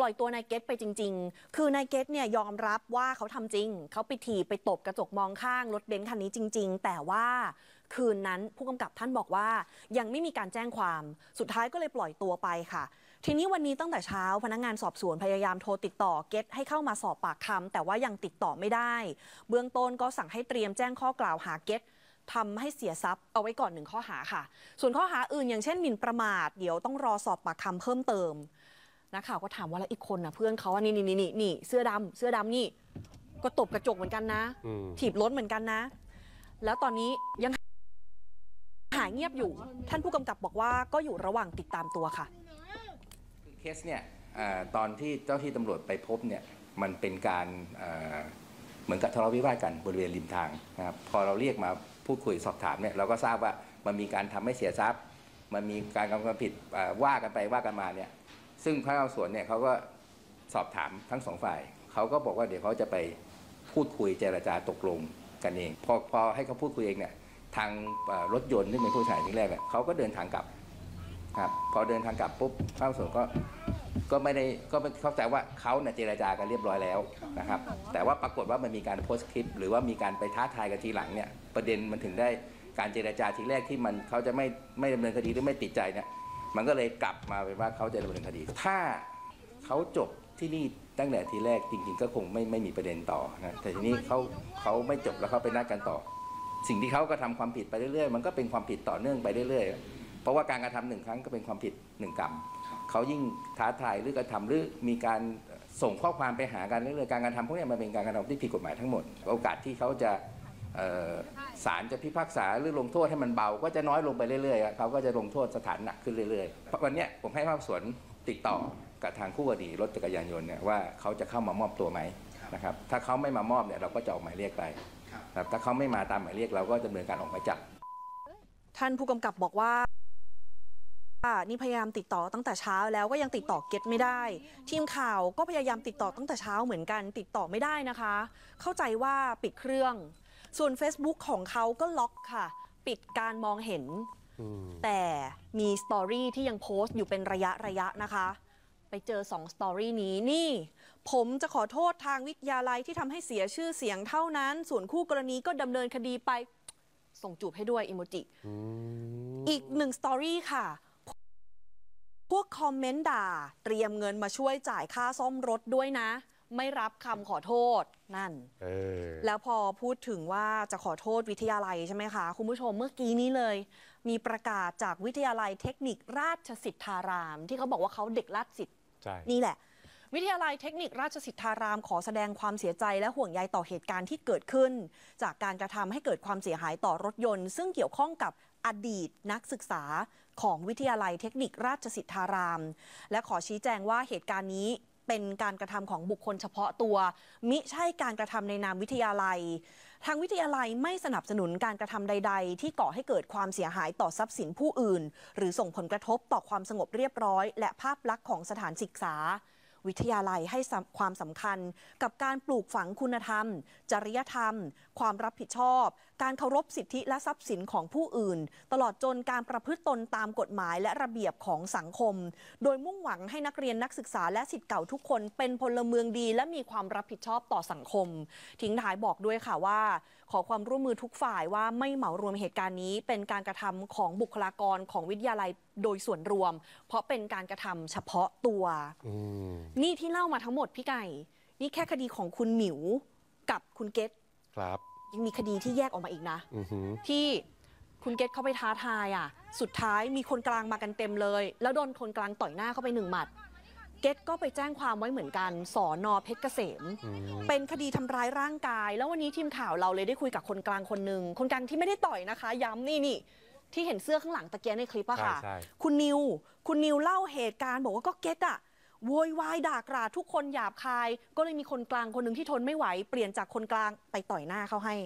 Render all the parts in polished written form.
ล่อยตัวนายเกตไปจริงๆคือนายเกตเนี่ยยอมรับว่าเขาทำจริงเขาไปถีบไปตบกระจกมองข้างรถเบนซ์คันนี้จริงๆแต่ว่าคืนนั้นผู้กำกับท่านบอกว่ายังไม่มีการแจ้งความสุดท้ายก็เลยปล่อยตัวไปค่ะทีนี้วันนี้ตั้งแต่เช้าพนักงานสอบสวนพยายามโทรติดต่อเกตให้เข้ามาสอบปากคำแต่ว่ายังติดต่อไม่ได้เบื้องต้นก็สั่งให้เตรียมแจ้งข้อกล่าวหาเกตทำให้เสียทรัพย์เอาไว้ก่อน1ข้อหาค่ะส่วนข้อหาอื่นอย่างเช่นหมิ่นประมาทเดี๋ยวต้องรอสอบปากคำเพิ่มเติมนักข่าวก็ถามว่าแล้วอีกคนน่ะเพื่อนเขานี่เสื้อดำนี่ก็ตบกระจกเหมือนกันนะถีบรถเหมือนกันนะแล้วตอนนี้ยังหายเงียบอยู่ท่านผู้กำกับบอกว่าก็อยู่ระหว่างติดตามตัวค่ะเคสเนี่ยตอนที่เจ้าที่ตำรวจไปพบเนี่ยมันเป็นการเหมือนกับทะเลาะวิวาทกันบริเวณริมทางนะครับพอเราเรียกมาพูดคุยสอบถามเนี่ยเราก็ทราบว่ามันมีการทำให้เสียทรัพย์มันมีการกระทำความผิดว่ากันไปว่ากันมาเนี่ยซึ่งพนักงานสอบสวนเนี่ยเขาก็สอบถามทั้งสองฝ่ายเขาก็บอกว่าเดี๋ยวเขาจะไปพูดคุยเจรจาตกลงกันเองพอให้เขาพูดคุยเองเนี่ยทางรถยนต์ที่เป็นผู้เสียหายที่แรกเนี่ยเขาก็เดินทางกลับครับพอเดินทางกลับปุ๊บพนักงานสอบสวนก็ไม่ได้ก็เข้าใจว่าเขาเนี่ยเจรจากันเรียบร้อยแล้วนะครับแต่ว่าปรากฏว่ามันมีการโพสต์คลิปหรือว่ามีการไปท้าทายกันทีหลังเนี่ยประเด็นมันถึงได้การเจรจาทีแรกที่มันเขาจะไม่ดำเนินคดีหรือไม่ติดใจเนี่ยมันก็เลยกลับมาเป็นว่าเขาจะดำเนินคดีถ้าเขาจบที่นี่ตั้งแต่ทีแรกจริงๆก็คงไม่มีประเด็นต่อนะแต่ทีนี้เขาไม่จบแล้วเขาไปนัดกันต่อสิ่งที่เขาก็ทำความผิดไปเรื่อยๆมันก็เป็นความผิดต่อเนื่องไปเรื่อยๆเพราะว่าการกระทำ1 ครั้งก็เป็นความผิด1 กรรมเขายิ่งท้าทายหรือกระทำหรือมีการส่งข้อความไปหากันเรื่อยๆการกระทำพวกนี้มันเป็นการกระทำที่ผิดกฎหมายทั้งหมดโอกาสที่เขาจะศาลจะพิพากษาหรือลงโทษให้มันเบาก็จะน้อยลงไปเรื่อยๆเขาก็จะลงโทษสถานหนักขึ้นเรื่อยๆเพราะวันนี้ผมให้ภาคสวนติดต่อกับทางคู่กรณีรถจักรยานยนต์เนี่ยว่าเขาจะเข้ามามอบตัวไหมนะครับถ้าเขาไม่มามอบเนี่ยเราก็จะออกหมายเรียกไปถ้าเขาไม่มาตามหมายเรียกเราก็ดำเนินการออกหมายจับท่านผู้กำกับบอกว่านี่พยายามติดต่อตั้งแต่เช้าแล้วก็ยังติดต่อเก็ตไม่ได้ทีมข่าวก็พยายามติดต่อตั้งแต่เช้าเหมือนกันติดต่อไม่ได้นะคะเข้าใจว่าปิดเครื่องส่วน Facebook ของเขาก็ล็อกค่ะปิดการมองเห็นแต่มีสตอรี่ที่ยังโพสต์อยู่เป็นระยะนะคะไปเจอ2สตอรี่นี้นี่ผมจะขอโทษทางวิทยาลัยที่ทำให้เสียชื่อเสียงเท่านั้นส่วนคู่กรณีก็ดำเนินคดีไปส่งจูบให้ด้วยอิโมจิอีก1สตอรี่ค่ะพวกคอมเมนต์ด่าเตรียมเงินมาช่วยจ่ายค่าซ่อมรถด้วยนะไม่รับคำขอโทษนั่นแล้วพอพูดถึงว่าจะขอโทษวิทยาลัยใช่ไหมคะคุณผู้ชมเมื่อกี้นี้เลยมีประกาศจากวิทยาลัยเทคนิคราชสิทธารามที่เขาบอกว่าเขาเด็กราชสิทธิ์นี่แหละวิทยาลัยเทคนิคราชสิทธารามขอแสดงความเสียใจและห่วงใยต่อเหตุการณ์ที่เกิดขึ้นจากการกระทำให้เกิดความเสียหายต่อรถยนต์ซึ่งเกี่ยวข้องกับอดีตนักศึกษาของวิทยาลัยเทคนิคราชสิทธารามและขอชี้แจงว่าเหตุการณ์นี้เป็นการกระทำของบุคคลเฉพาะตัวมิใช่การกระทำในนามวิทยาลัยทางวิทยาลัยไม่สนับสนุนการกระทำใดๆที่ก่อให้เกิดความเสียหายต่อทรัพย์สินผู้อื่นหรือส่งผลกระทบต่อความสงบเรียบร้อยและภาพลักษณ์ของสถานศึกษาวิทยาลัยให้ความสำคัญกับการปลูกฝังคุณธรรมจริยธรรมความรับผิดชอบการเคารพสิทธิและทรัพย์สินของผู้อื่นตลอดจนการประพฤติตนตามกฎหมายและระเบียบของสังคมโดยมุ่งหวังให้นักเรียนนักศึกษาและศิษย์เก่าทุกคนเป็นพลเมืองดีและมีความรับผิดชอบต่อสังคมทิ้งท้ายบอกด้วยค่ะว่าขอความร่วมมือทุกฝ่ายว่าไม่เหมารวมเหตุการณ์นี้เป็นการกระทำของบุคลากรของวิทยาลัยโดยส่วนรวมเพราะเป็นการกระทำเฉพาะตัวนี่ที่เล่ามาทั้งหมดพี่ไก่นี่แค่คดีของคุณหมิวกับคุณเกตครับยังมีคดีที่แยกออกมาอีกนะที่คุณเกตเข้าไปท้าทายสุดท้ายมีคนกลางมากันเต็มเลยแล้วโดนคนกลางต่อยหน้าเข้าไป1 หมัดเกตก็ไปแจ้งความไว้เหมือนกันสน.เพชรเกษมเป็นคดีทำร้ายร่างกายแล้ววันนี้ทีมข่าวเราเลยได้คุยกับคนกลางคนหนึ่งคนกลางที่ไม่ได้ต่อยนะคะย้ำนี่ที่เห็นเสื้อข้างหลังตะเกียในคลิปค่ะคุณนิวเล่าเหตุการณ์บอกว่าก็เกตโวยวายด่ากราดทุกคนหยาบคายก็เลยมีคนกลางคนหนึ่งที่ทนไม่ไหวเปลี่ยนจากคนกลางไปต่อยหน้าเขาให้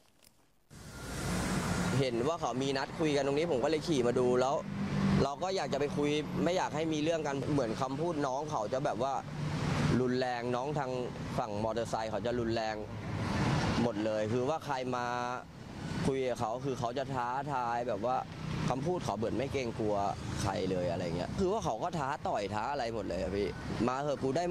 เห็นว่าเขามีนัดคุยกันตรงนี้ผมก็เลยขี่มาดูแล้วเราก็อยากจะไปคุยไม่อยากให้มีเรื่องกันเหมือนคำพูดน้องเขาจะแบบว่ารุนแรงน้องทางฝั่งมอเตอร์ไซค์เขาจะรุนแรงหมดเลยคือว่าใครมาคุยกับเขาคือเขาจะท้าทายแบบว่าคำพูดเขาเบิดไม่เกรงกลัวใครเลยอะไรเงี้ยคือว่าเขาก็ท้าต่อยท้าอะไรหมดเลยพี่มาเถอะกูได้